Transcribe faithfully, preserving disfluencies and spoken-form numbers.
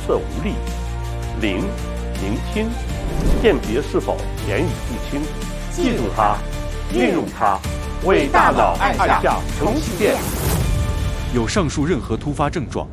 测无力。零，聆听，辨别是否言语不清，记住它，运用它，为大脑按下重启键。 有上述任何突发症状，